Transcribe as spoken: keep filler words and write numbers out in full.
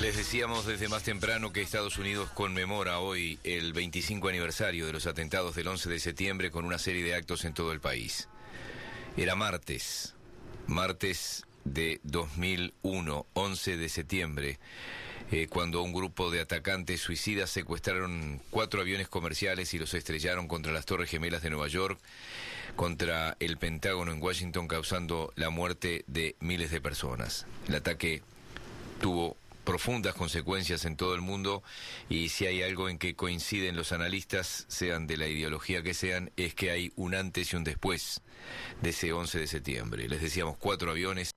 Les decíamos desde más temprano que Estados Unidos conmemora hoy el veinticinco aniversario de los atentados del once de septiembre con una serie de actos en todo el país. Era martes, martes de dos mil uno, once de septiembre, eh, cuando un grupo de atacantes suicidas secuestraron cuatro aviones comerciales y los estrellaron contra las Torres Gemelas de Nueva York, contra el Pentágono en Washington, causando la muerte de miles de personas. El ataque tuvo profundas consecuencias en todo el mundo, y si hay algo en que coinciden los analistas, sean de la ideología que sean, es que hay un antes y un después de ese once de septiembre. Les decíamos, cuatro aviones